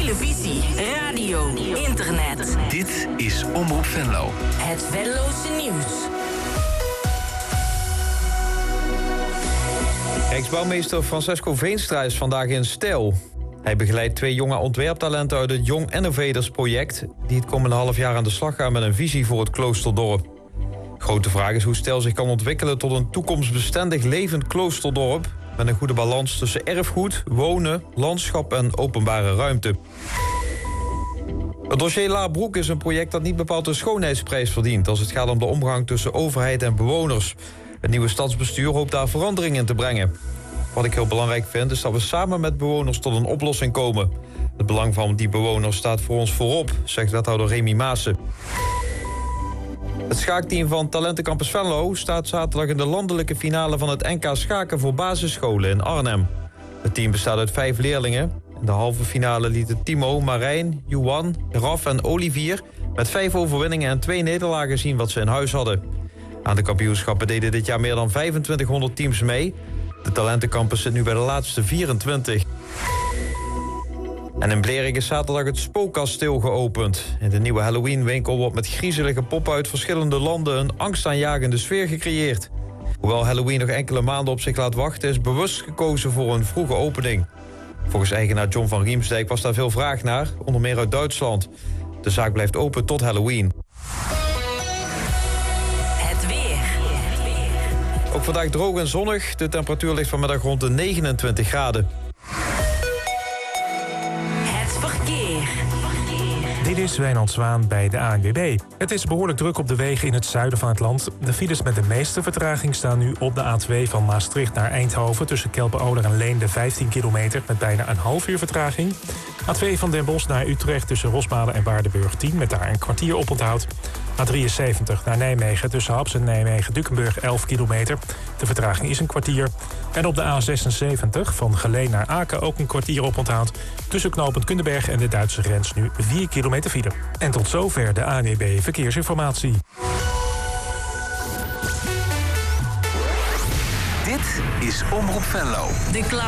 televisie, radio, internet. Dit is Omroep Venlo. Het Venlose nieuws. Rijksbouwmeester Francesco Veenstra is vandaag in Stijl. Hij begeleidt 2 jonge ontwerptalenten uit het Young Innovators project... die het komende half jaar aan de slag gaan met een visie voor het kloosterdorp. Grote vraag is hoe Stijl zich kan ontwikkelen tot een toekomstbestendig levend kloosterdorp... met een goede balans tussen erfgoed, wonen, landschap en openbare ruimte. Het dossier Laarbroek is een project dat niet bepaald de schoonheidsprijs verdient... als het gaat om de omgang tussen overheid en bewoners. Het nieuwe stadsbestuur hoopt daar verandering in te brengen. Wat ik heel belangrijk vind is dat we samen met bewoners tot een oplossing komen. Het belang van die bewoners staat voor ons voorop, zegt wethouder Remy Maassen. Het schaakteam van Talentencampus Venlo staat zaterdag in de landelijke finale van het NK Schaken voor basisscholen in Arnhem. Het team bestaat uit 5 leerlingen. In de halve finale lieten Timo, Marijn, Juan, Raf en Olivier met 5 overwinningen en 2 nederlagen zien wat ze in huis hadden. Aan de kampioenschappen deden dit jaar meer dan 2500 teams mee. De Talentencampus zit nu bij de laatste 24. En in Blerik is zaterdag het Spookkasteel geopend. In de nieuwe Halloween-winkel wordt met griezelige poppen uit verschillende landen... een angstaanjagende sfeer gecreëerd. Hoewel Halloween nog enkele maanden op zich laat wachten... is bewust gekozen voor een vroege opening. Volgens eigenaar John van Riemsdijk was daar veel vraag naar, onder meer uit Duitsland. De zaak blijft open tot Halloween. Het weer. Ook vandaag droog en zonnig. De temperatuur ligt vanmiddag rond de 29 graden. Dit is Wijnand Zwaan bij de ANWB. Het is behoorlijk druk op de wegen in het zuiden van het land. De files met de meeste vertraging staan nu op de A2 van Maastricht naar Eindhoven... tussen Kelpen-Oler en Leende 15 kilometer met bijna een half uur vertraging. A2 van Den Bosch naar Utrecht tussen Rosmalen en Waardenburg 10... met daar een kwartier oponthoud. A73 naar Nijmegen tussen Haps en Nijmegen-Dukenburg 11 kilometer. De vertraging is een kwartier. En op de A76 van Geleen naar Aken ook een kwartier oponthoud. Tussen knooppunt Kundenberg en de Duitse grens nu 4 kilometer file. En tot zover de ANWB Verkeersinformatie. Dit is Omroep Venlo.